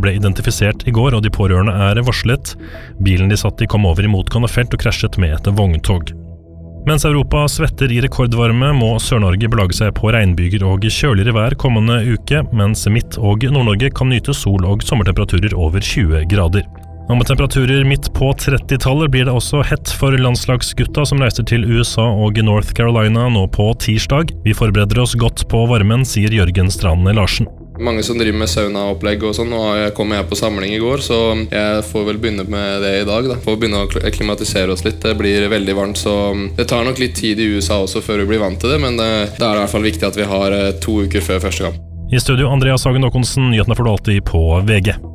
ble identifisert i går, og de pårørende varslet. Bilen de satt i kom over i motgående felt og krasjet med et vogntog. Mens Europa svetter i rekordvarme, må Sør-Norge belage seg på regnbyger og kjøligere vær kommende uke, mens Midt- og Nord-Norge kan nyte sol og sommertemperaturer over 20 grader. Og med temperaturer midt på 30-tallet blir det også hett for landslagsgutta som reiser til USA og North Carolina nå på tirsdag. Vi forbereder oss godt på varmen, sier Jørgen Strand Larsen. Mange som driver med saunaopplegg og sånn, og kom jeg på samling i går, så jeg får vel begynne med det i dag da. Får begynne å akklimatisere oss litt, det blir veldig varmt, så det tar nok litt tid i USA også før vi blir vant til det, men det er i hvert fall viktig at vi har 2 uker før første kamp. I studio Andreas Hagen Håkonsen, nyhetene får du alltid på VG.